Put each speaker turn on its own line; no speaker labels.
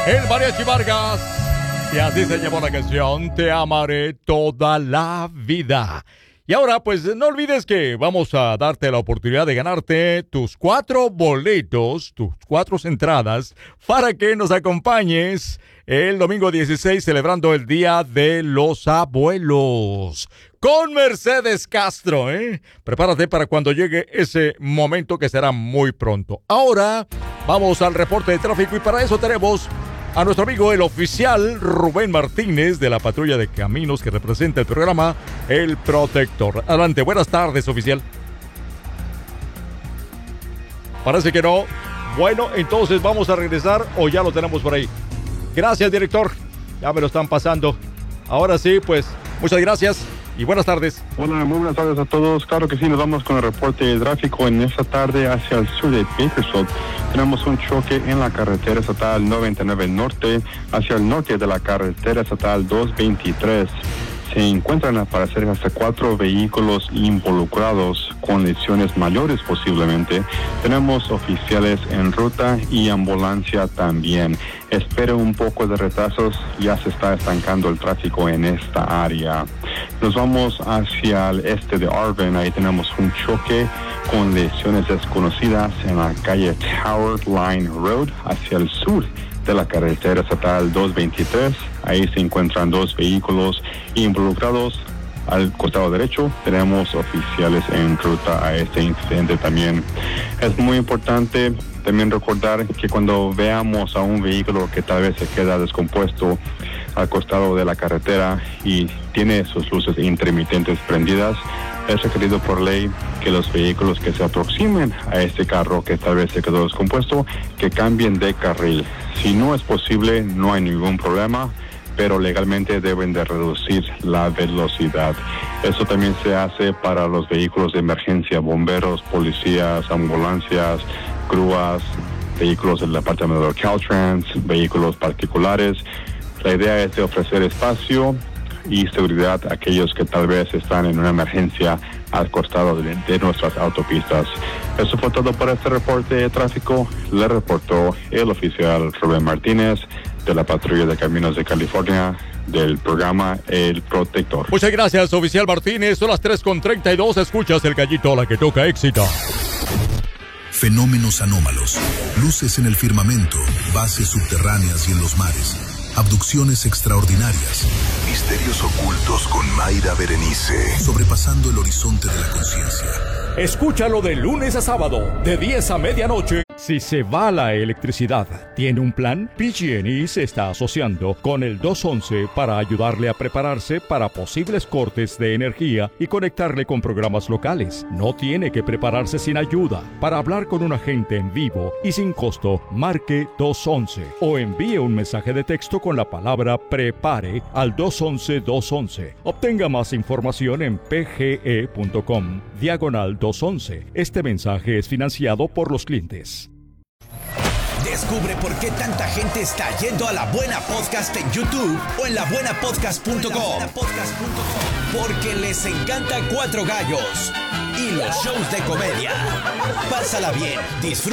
El Mariachi Vargas. Y así se llamó la canción, Te amaré toda la vida. Y ahora, pues, no olvides que vamos a darte la oportunidad de ganarte tus 4 boletos, tus 4 entradas, para que nos acompañes el domingo 16 celebrando el Día de los Abuelos. Con Mercedes Castro, ¿eh? Prepárate para cuando llegue ese momento que será muy pronto. Ahora, vamos al reporte de tráfico y para eso tenemos a nuestro amigo el oficial Rubén Martínez de la Patrulla de Caminos que representa el programa El Protector. Adelante, buenas tardes, oficial. Parece que no. Bueno, entonces vamos a regresar o ya lo tenemos por ahí. Gracias, director. Ya me lo están pasando. Ahora sí, pues, muchas gracias y buenas tardes.
Hola, muy buenas tardes a todos. Claro que sí, nos vamos con el reporte de tráfico. En esta tarde hacia el sur de Bakersfield tenemos un choque en la carretera estatal 99 norte hacia el norte de la carretera estatal 223. Se encuentran al parecer hasta 4 vehículos involucrados con lesiones mayores posiblemente. Tenemos oficiales en ruta y ambulancia también. Espere un poco de retrasos, ya se está estancando el tráfico en esta área. Nos vamos hacia el este de Arvin, ahí tenemos un choque con lesiones desconocidas en la calle Tower Line Road hacia el sur de la carretera estatal 223. Ahí se encuentran 2 vehículos involucrados. Al costado derecho tenemos oficiales en ruta a este incidente también. Es muy importante también recordar que cuando veamos a un vehículo que tal vez se queda descompuesto al costado de la carretera y tiene sus luces intermitentes prendidas, es requerido por ley que los vehículos que se aproximen a este carro que tal vez se quedó descompuesto, que cambien de carril. Si no es posible, no hay ningún problema, pero legalmente deben de reducir la velocidad. Eso también se hace para los vehículos de emergencia, bomberos, policías, ambulancias, grúas, vehículos del departamento de Caltrans, vehículos particulares. La idea es de ofrecer espacio y seguridad a aquellos que tal vez están en una emergencia al costado de nuestras autopistas. Eso fue todo para este reporte de tráfico. Le reportó el oficial Rubén Martínez de la Patrulla de Caminos de California del programa El Protector.
Muchas gracias, oficial Martínez. Son las 3:32. Escuchas el gallito, la que toca éxito.
Fenómenos anómalos, luces en el firmamento, bases subterráneas y en los mares, abducciones extraordinarias, misterios ocultos con Mayra Berenice, sobrepasando el horizonte de la conciencia.
Escúchalo de lunes a sábado, de 10 a medianoche. Si se va la electricidad, ¿tiene un plan? PG&E se está asociando con el 211 para ayudarle a prepararse para posibles cortes de energía y conectarle con programas locales. No tiene que prepararse sin ayuda. Para hablar con un agente en vivo y sin costo, marque 211 o envíe un mensaje de texto con la palabra PREPARE al 211-211. Obtenga más información en pge.com/211. Este mensaje es financiado por los clientes.
Descubre por qué tanta gente está yendo a La Buena Podcast en YouTube o en labuenapodcast.com. Porque les encanta Cuatro Gallos y los shows de comedia. Pásala bien, disfruta.